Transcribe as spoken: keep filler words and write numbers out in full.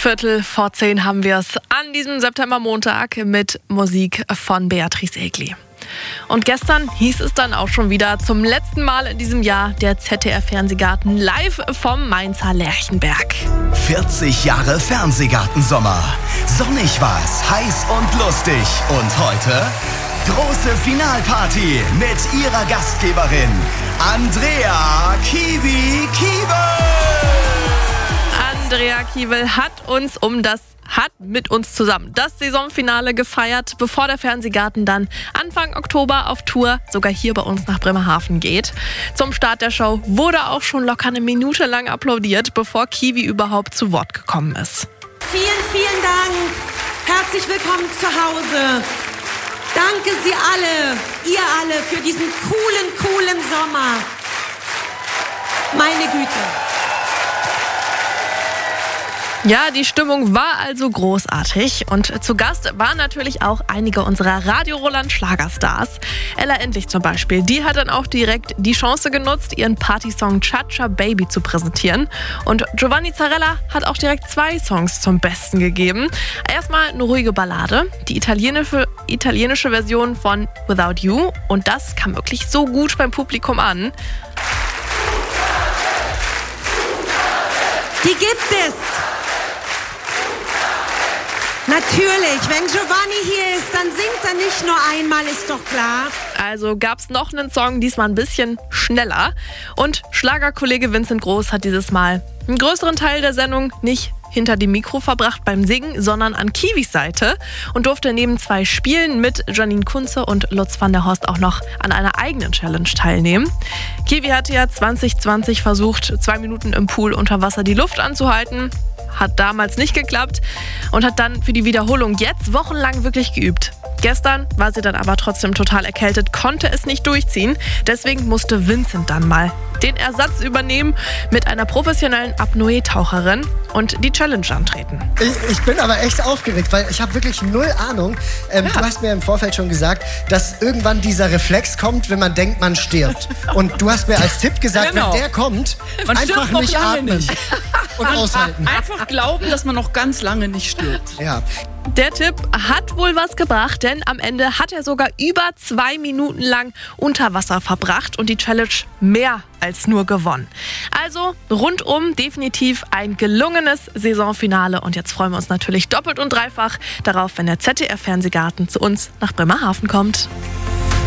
Viertel vor zehn haben wir es an diesem Septembermontag mit Musik von Beatrice Egli. Und gestern hieß es dann auch schon wieder zum letzten Mal in diesem Jahr der Z D F-Fernsehgarten live vom Mainzer Lerchenberg. vierzig Jahre Fernsehgartensommer. Sonnig war's, heiß und lustig. Und heute große Finalparty mit ihrer Gastgeberin Andrea Kiwi Kiewel. Andrea Kiewel hat uns um das hat mit uns zusammen das Saisonfinale gefeiert, bevor der Fernsehgarten dann Anfang Oktober auf Tour sogar hier bei uns nach Bremerhaven geht. Zum Start der Show wurde auch schon locker eine Minute lang applaudiert, bevor Kiwi überhaupt zu Wort gekommen ist. Vielen, vielen Dank. Herzlich willkommen zu Hause. Danke Sie alle, ihr alle, für diesen coolen, coolen Sommer. Meine Güte. Ja, die Stimmung war also großartig und zu Gast waren natürlich auch einige unserer Radio-Roland-Schlagerstars. Ella Endlich zum Beispiel, die hat dann auch direkt die Chance genutzt, ihren Partysong Cha-Cha Baby zu präsentieren. Und Giovanni Zarella hat auch direkt zwei Songs zum Besten gegeben. Erstmal eine ruhige Ballade, die italienische, italienische Version von Without You, und das kam wirklich so gut beim Publikum an. Die gibt es! Natürlich, wenn Giovanni hier ist, dann singt er nicht nur einmal, ist doch klar. Also gab's noch einen Song, diesmal ein bisschen schneller. Und Schlagerkollege Vincent Groß hat dieses Mal einen größeren Teil der Sendung nicht hinter dem Mikro verbracht beim Singen, sondern an Kiwis Seite und durfte neben zwei Spielen mit Janine Kunze und Lutz van der Horst auch noch an einer eigenen Challenge teilnehmen. Kiwi hatte ja zwanzig zwanzig versucht, zwei Minuten im Pool unter Wasser die Luft anzuhalten. Hat damals nicht geklappt und hat dann für die Wiederholung jetzt wochenlang wirklich geübt. Gestern war sie dann aber trotzdem total erkältet, konnte es nicht durchziehen. Deswegen musste Vincent dann mal den Ersatz übernehmen, mit einer professionellen Apnoe-Taucherin und die Challenge antreten. Ich, ich bin aber echt aufgeregt, weil ich habe wirklich null Ahnung. Ähm, ja. Du hast mir im Vorfeld schon gesagt, dass irgendwann dieser Reflex kommt, wenn man denkt, man stirbt. Und du hast mir als Tipp gesagt, genau. wenn der kommt, man einfach nicht atmen nicht. und aushalten. Einfach glauben, dass man noch ganz lange nicht stirbt. Ja. Der Tipp hat wohl was gebracht, denn am Ende hat er sogar über zwei Minuten lang unter Wasser verbracht und die Challenge mehr als nur gewonnen. Also rundum definitiv ein gelungenes Saisonfinale und jetzt freuen wir uns natürlich doppelt und dreifach darauf, wenn der Z D F-Fernsehgarten zu uns nach Bremerhaven kommt.